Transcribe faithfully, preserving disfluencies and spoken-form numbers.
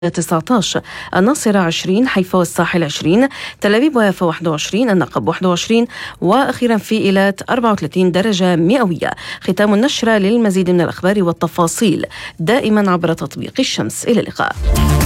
تسعة عشر، الناصرة عشرين، حيفا والساحل عشرين، تل أبيب ويافا واحد وعشرين، النقب واحد وعشرين، وأخيرا في إيلات أربعة وثلاثين درجة مئوية. ختام النشرة. للمزيد من الأخبار والتفاصيل دائما عبر تطبيق الشمس. إلى اللقاء.